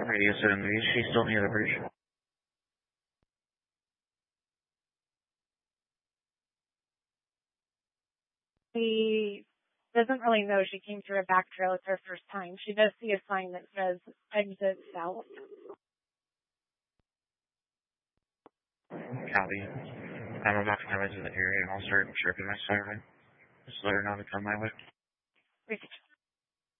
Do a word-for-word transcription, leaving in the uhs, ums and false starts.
Radio seven three, she's still near the bridge. She doesn't really know she came through a back trail. It's her first time. She does see a sign that says exit south. Copy. I'm about to come into the area and I'll start chirping my siren. Just let her know to come my way. Research.